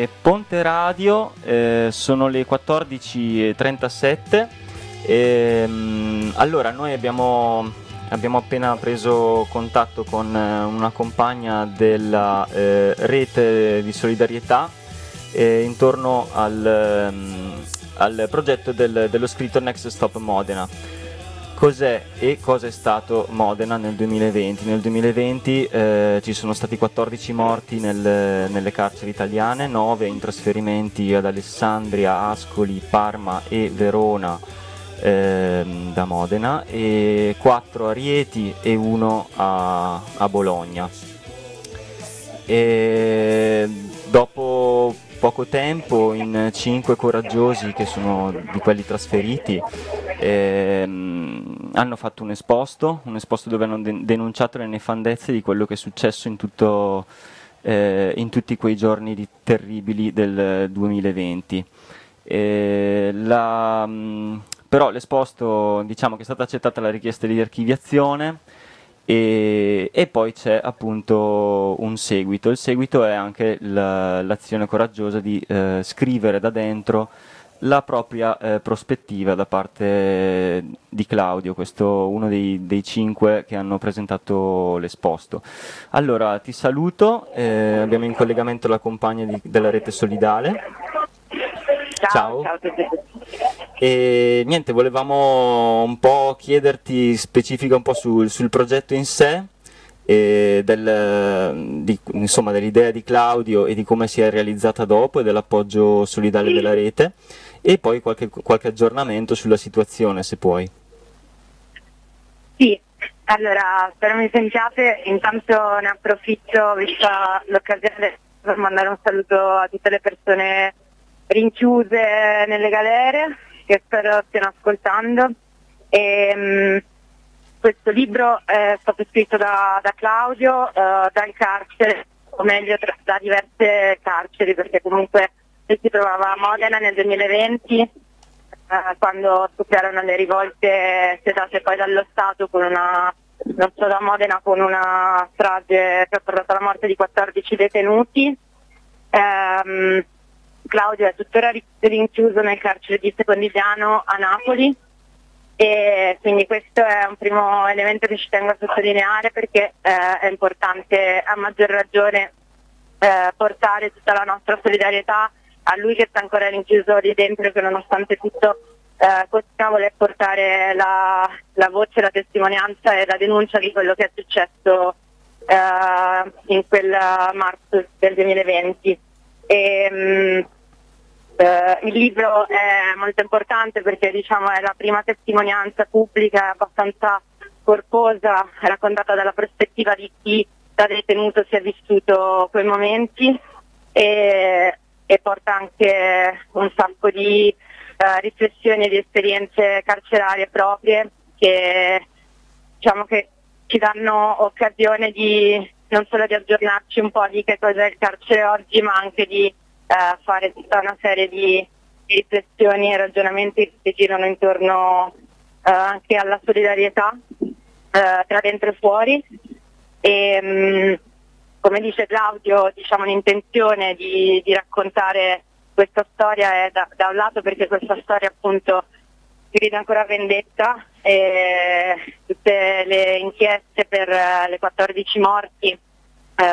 Ponte Radio, sono le 14:37. Allora, noi abbiamo appena preso contatto con una compagna della rete di solidarietà intorno al progetto dello scritto Next Stop Modena. Cos'è e cosa è stato Modena nel 2020? Nel 2020 ci sono stati 14 morti nelle carceri italiane, 9 in trasferimenti ad Alessandria, Ascoli, Parma e Verona da Modena, e 4 a Rieti e 1 a Bologna. E dopo poco tempo, in 5 coraggiosi, che sono di quelli trasferiti, hanno fatto un esposto dove hanno denunciato le nefandezze di quello che è successo in tutti quei giorni terribili del 2020. Però l'esposto, diciamo che è stata accettata la richiesta di archiviazione, e poi c'è appunto un seguito. Il seguito è anche l'azione coraggiosa di scrivere da dentro la propria prospettiva da parte di Claudio, questo uno dei 5 che hanno presentato l'esposto. Allora, ti saluto, abbiamo in collegamento la compagna della Rete Solidale. Ciao a tutti. E niente, volevamo un po' chiederti specifica un po' sul progetto in sé, insomma, dell'idea di Claudio e di come si è realizzata dopo, e dell'appoggio solidale della rete, e poi qualche aggiornamento sulla situazione, se puoi. Sì, allora, spero mi sentiate. Intanto ne approfitto, vista l'occasione, per mandare un saluto a tutte le persone rinchiuse nelle galere, che spero stiano ascoltando. Questo libro è stato scritto da Claudio dal carcere, o meglio da diverse carceri, perché comunque lui si trovava a Modena nel 2020, quando scoppiarono le rivolte sedate poi dallo Stato, non solo a Modena, con una strage che ha portato alla morte di 14 detenuti. Claudio è tuttora rinchiuso nel carcere di Secondigliano a Napoli, e quindi questo è un primo elemento che ci tengo a sottolineare, perché è importante a maggior ragione portare tutta la nostra solidarietà a lui, che sta ancora rinchiuso lì dentro e che nonostante tutto continua a voler portare la voce, la testimonianza e la denuncia di quello che è successo in quel marzo del 2020. Il libro è molto importante perché, diciamo, è la prima testimonianza pubblica abbastanza corposa, raccontata dalla prospettiva di chi da detenuto si è vissuto quei momenti, e porta anche un sacco di riflessioni e di esperienze carcerarie proprie, che, diciamo, che ci danno occasione non solo di aggiornarci un po' di che cos'è il carcere oggi, ma anche di fare tutta una serie di riflessioni e ragionamenti che girano intorno anche alla solidarietà tra dentro e fuori. Come dice Claudio, diciamo, l'intenzione di raccontare questa storia è da un lato perché questa storia appunto grida ancora vendetta, e tutte le inchieste per le 14 morti